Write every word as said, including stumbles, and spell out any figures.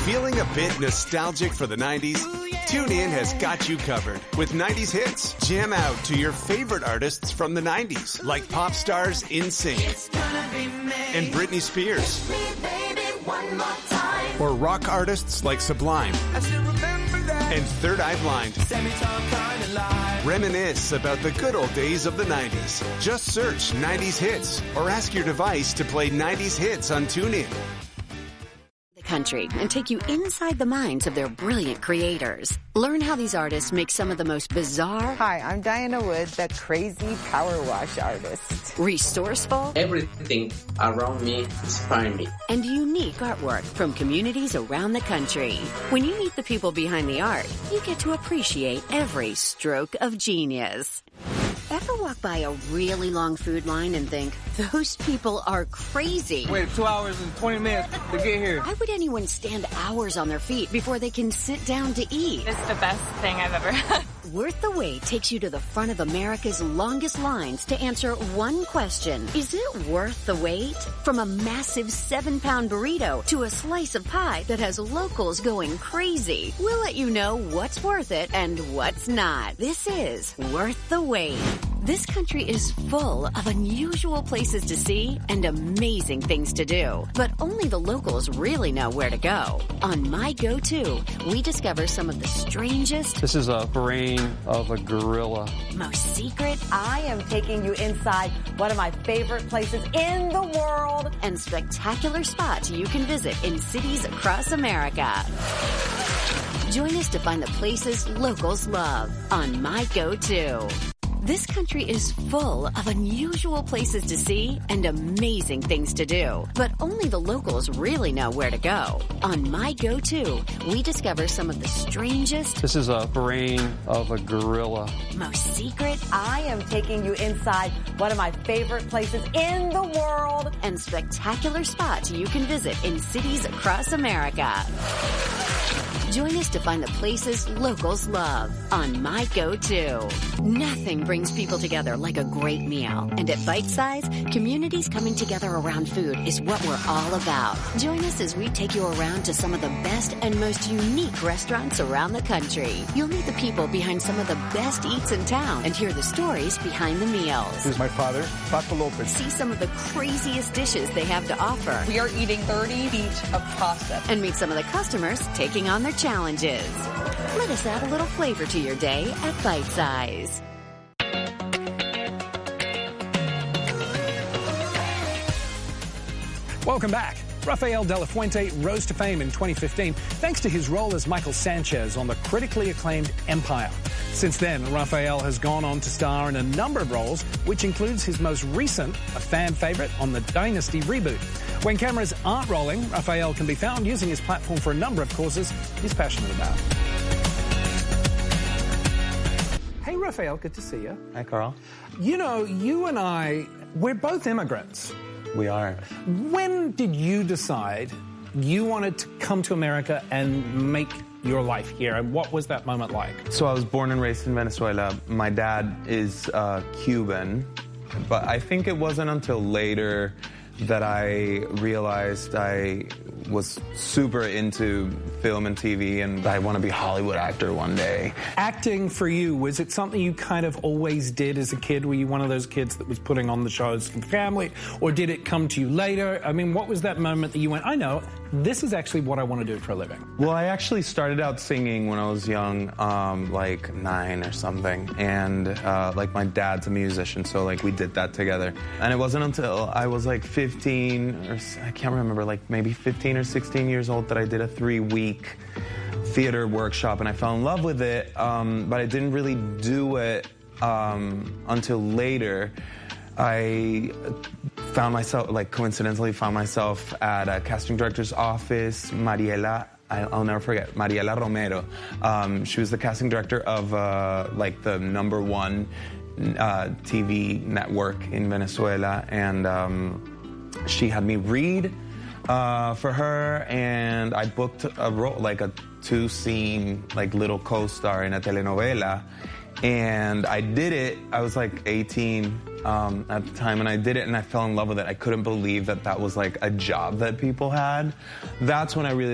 Feeling a bit nostalgic for the nineties? TuneIn has got you covered with nineties hits. Jam out to your favorite artists from the nineties, like pop stars NSYNC and Britney Spears, or rock artists like Sublime and Third Eye Blind. Reminisce about the good old days of the nineties. Just search nineties hits or ask your device to play nineties hits on TuneIn. Country and take you inside the minds of their brilliant creators. Learn how these artists make some of the most bizarre... Hi, I'm Diana Wood, the crazy power wash artist. Resourceful... Everything around me inspires me. And unique artwork from communities around the country. When you meet the people behind the art, you get to appreciate every stroke of genius. Ever walk by a really long food line and think, those people are crazy? Wait two hours and twenty minutes to get here. Why would anyone stand hours on their feet before they can sit down to eat? It's the best thing I've ever had. Worth the Wait takes you to the front of America's longest lines to answer one question. Is it worth the wait? From a massive seven-pound burrito to a slice of pie that has locals going crazy, we'll let you know what's worth it and what's not. This is Worth the Wait. This country is full of unusual places to see and amazing things to do. But only the locals really know where to go. On My Go-To, we discover some of the strangest... This is a brain of a gorilla. Most secret... I am taking you inside one of my favorite places in the world. And spectacular spots you can visit in cities across America. Join us to find the places locals love on My Go-To. This country is full of unusual places to see and amazing things to do. But only the locals really know where to go. On My Go-To, we discover some of the strangest... This is a brain of a gorilla. Most secret... I am taking you inside one of my favorite places in the world. And spectacular spots you can visit in cities across America. Join us to find the places locals love on My Go-To. Nothing brings people together like a great meal. And at Bite Size, communities coming together around food is what we're all about. Join us as we take you around to some of the best and most unique restaurants around the country. You'll meet the people behind some of the best eats in town and hear the stories behind the meals. This is my father, Paco Lopez. See some of the craziest dishes they have to offer. We are eating thirty feet of pasta. And meet some of the customers taking on their challenges. Let us add a little flavor to your day at Bite Size. Welcome back. Rafael de la Fuente rose to fame in twenty fifteen thanks to his role as Michael Sanchez on the critically acclaimed Empire. Since then, Rafael has gone on to star in a number of roles, which includes his most recent, a fan favorite, on the Dynasty reboot. When cameras aren't rolling, Rafael can be found using his platform for a number of causes he's passionate about. Hey, Rafael, good to see you. Hi, Carl. You know, you and I, we're both immigrants. We are. When did you decide you wanted to come to America and make your life here, and what was that moment like? So I was born and raised in Venezuela. My dad is uh, Cuban, but I think it wasn't until later that I realized I was super into film and T V, and I want to be a Hollywood actor one day. Acting for you, was it something you kind of always did as a kid? Were you one of those kids that was putting on the shows for the family, or did it come to you later? I mean, what was that moment that you went, I know, this is actually what I want to do for a living? Well, I actually started out singing when I was young, um, like nine or something, and uh, like my dad's a musician, so like we did that together. And it wasn't until I was like fifteen, or I can't remember, like maybe fifteen or sixteen years old that I did a three-week theater workshop, and I fell in love with it, um, but I didn't really do it um, until later. I found myself, like coincidentally, found myself at a casting director's office. Mariela, I'll never forget, Mariela Romero. Um, she was the casting director of uh, like the number one uh, T V network in Venezuela, and um, she had me read uh, for her, and I booked a role, like a two-scene, like little co-star in a telenovela. And I did it. I was like eighteen um, at the time, and I did it, and I fell in love with it. I couldn't believe that that was like a job that people had. That's when I really